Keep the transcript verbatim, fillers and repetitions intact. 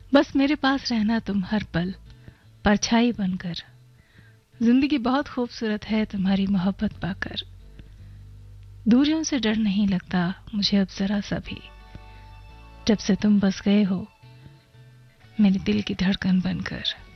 बस मेरे पास रहना तुम हर पल, परछाई बनकर। जिंदगी बहुत खूबसूरत है तुम्हारी मोहब्बत पाकर। दूरियों से डर नहीं लगता मुझे अब जरा सा भी, जब से तुम बस गए हो मेरे दिल की धड़कन बनकर।